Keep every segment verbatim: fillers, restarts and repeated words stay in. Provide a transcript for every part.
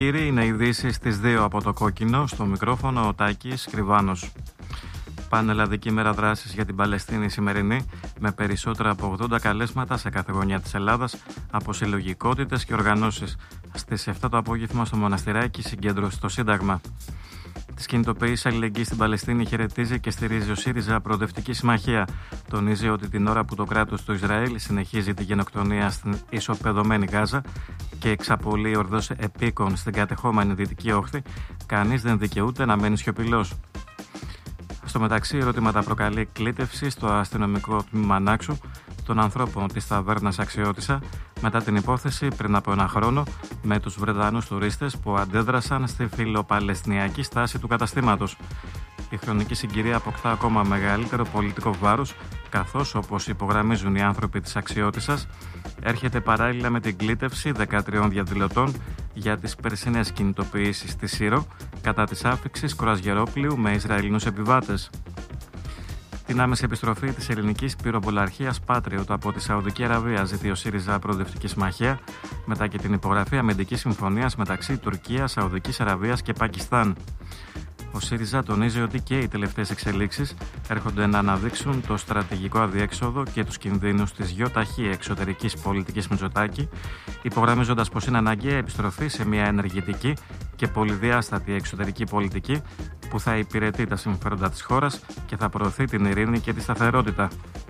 Κύριοι, είναι ειδήσεις στις δύο από το Κόκκινο, στο μικρόφωνο ο Τάκης Κρυβάνος. Πανελλαδική μέρα δράσης για την Παλαιστίνη σημερινή, με περισσότερα από ογδόντα καλέσματα σε κάθε γωνιά της Ελλάδας από συλλογικότητες και οργανώσεις. Στις επτά το απόγευμα στο Μοναστηράκι συγκέντρωσε το Σύνταγμα. Τις κινητοποιήσεις αλληλεγγύης στην Παλαιστίνη χαιρετίζει και στηρίζει ο ΣΥΡΙΖΑ Προοδευτική Συμμαχία. Τονίζει ότι την ώρα που το κράτος του Ισραήλ συνεχίζει τη γενοκτονία στην ισοπεδωμένη Γάζα και εξαπολύει ορδός επίκων στην κατεχόμενη Δυτική Όχθη, κανείς δεν δικαιούται να μένει σιωπηλός. Στο μεταξύ, ερωτήματα προκαλεί κλήτευση στο αστυνομικό τμήμα Νάξου των ανθρώπων της ταβέρνας Αξιώτισσα μετά την υπόθεση πριν από ένα χρόνο με τους Βρετανούς τουρίστες που αντέδρασαν στη φιλοπαλαιστινιακή στάση του καταστήματος. Η χρονική συγκυρία αποκτά ακόμα μεγαλύτερο πολιτικό βάρος, καθώς, όπως υπογραμμίζουν οι άνθρωποι της Αξιώτισσας, έρχεται παράλληλα με την κλήτευση δεκατρείων διαδηλωτών για τις περσινές κινητοποιήσεις στη Σύρο κατά της άφιξης κρουαζιερόπλοιου με Ισραηλινούς επιβάτες. Την άμεση επιστροφή της ελληνικής πυροβολαρχίας Patriot από τη Σαουδική Αραβία ζητεί ο ΣΥΡΙΖΑ Προοδευτική Συμμαχία μετά και την υπογραφή αμυντικής συμφωνίας μεταξύ Τουρκίας, Σαουδικής Αραβίας και Πακιστάν. Ο ΣΥΡΙΖΑ τονίζει ότι και οι τελευταίες εξελίξεις έρχονται να αναδείξουν το στρατηγικό αδιέξοδο και τους κινδύνους της γιοταχή εξωτερικής πολιτικής Μητσοτάκη, υπογραμμίζοντας πως είναι αναγκαία επιστροφή σε μια ενεργητική και πολυδιάστατη εξωτερική πολιτική που θα υπηρετεί τα συμφέροντα της χώρας και θα προωθεί την ειρήνη και τη σταθερότητα.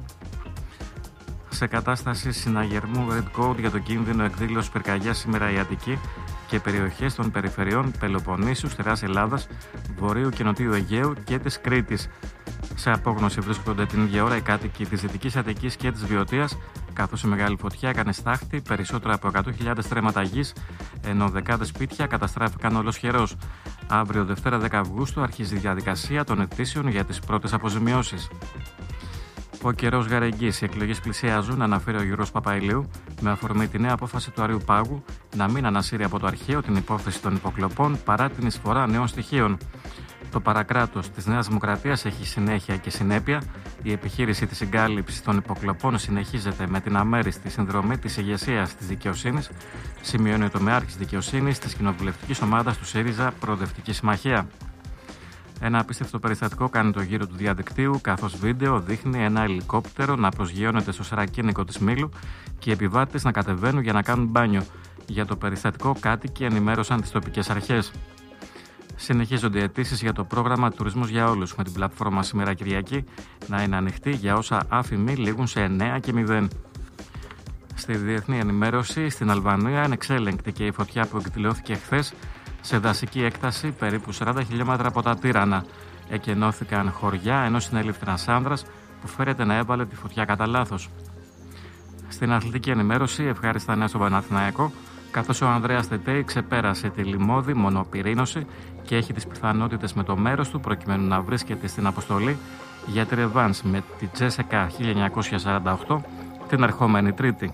Σε κατάσταση συναγερμού Red Code για το κίνδυνο εκδήλωσης πυρκαγιάς σήμερα η Αττική και περιοχές των περιφερειών Πελοποννήσου, Στερεάς Ελλάδας, Βορείου και Νοτιού Αιγαίου και της Κρήτης. Σε απόγνωση βρίσκονται την ίδια ώρα οι κάτοικοι της Δυτικής Αττικής και της Βιωτίας, καθώς η μεγάλη φωτιά έκανε στάχτη περισσότερα από εκατό χιλιάδες στρέμματα γης, ενώ δεκάδες σπίτια καταστράφηκαν ολοσχερώς. Αύριο, Δευτέρα δέκα Αυγούστου, αρχίζει η διαδικασία των αιτήσεων για τις πρώτες αποζημιώσεις. Ο καιρός γαρεγγής, οι εκλογές πλησιάζουν, αναφέρει ο Γιώργος Παπαϊλίου, με αφορμή τη νέα απόφαση του Αρείου Πάγου να μην ανασύρει από το αρχείο την υπόθεση των υποκλοπών παρά την εισφορά νέων στοιχείων. Το παρακράτος της Νέας Δημοκρατίας έχει συνέχεια και συνέπεια. Η επιχείρηση της συγκάλυψης των υποκλοπών συνεχίζεται με την αμέριστη συνδρομή της ηγεσίας της δικαιοσύνης, σημειώνει ο τομεάρχης δικαιοσύνης της κοινοβουλευτικής ομάδας του ΣΥΡΙΖΑ Προοδευτική Συμμαχία. Ένα απίστευτο περιστατικό κάνει το γύρο του διαδικτύου, καθώς βίντεο δείχνει ένα ελικόπτερο να προσγειώνεται στο σαρακίνικο της Μήλου και οι επιβάτες να κατεβαίνουν για να κάνουν μπάνιο. Για το περιστατικό, κάτοικοι ενημέρωσαν τις τοπικές αρχές. Συνεχίζονται οι αιτήσεις για το πρόγραμμα Τουρισμός για Όλους, με την πλατφόρμα σήμερα Κυριακή να είναι ανοιχτή για όσα άφημοι λήγουν σε εννέα και μηδέν. Στη διεθνή ενημέρωση, στην Αλβανία είναι εξέλεγκτη και η φωτιά που εκδηλώθηκε χθες σε δασική έκταση περίπου σαράντα χιλιόμετρα από τα Τύρανα. Εκενώθηκαν χωριά, ενώ συνέληφθη ένας άνδρας που φέρεται να έβαλε τη φωτιά κατά λάθος. Στην αθλητική ενημέρωση, ευχάριστα νέα στον Παναθηναϊκό, καθώς ο Ανδρέας Τετέι ξεπέρασε τη λιμώδη μονοπυρήνωση και έχει τις πιθανότητες με το μέρος του προκειμένου να βρίσκεται στην αποστολή για τη ρεβάνς με τη Τζέσεκα χίλια εννιακόσια σαράντα οκτώ την ερχόμενη Τρίτη.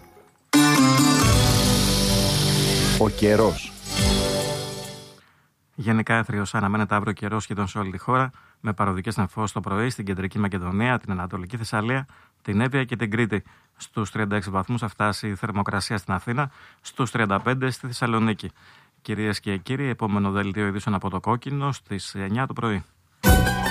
Ο καιρός. Γενικά έθριος αναμένεται αύριο καιρός σχεδόν σε όλη τη χώρα, με παροδικές νεφώσεις το πρωί στην κεντρική Μακεδονία, την Ανατολική Θεσσαλία, την Εύβοια και την Κρήτη. Στους τριάντα έξι βαθμούς θα φτάσει η θερμοκρασία στην Αθήνα, στους τριάντα πέντε στη Θεσσαλονίκη. Κυρίες και κύριοι, επόμενο δελτίο ειδήσεων από το Κόκκινο στις εννιά το πρωί.